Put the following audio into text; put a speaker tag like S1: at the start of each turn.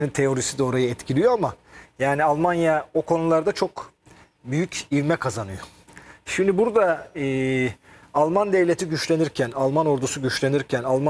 S1: teorisi de orayı etkiliyor ama yani Almanya o konularda çok büyük ivme kazanıyor. Şimdi burada Alman devleti güçlenirken, Alman ordusu güçlenirken, Alman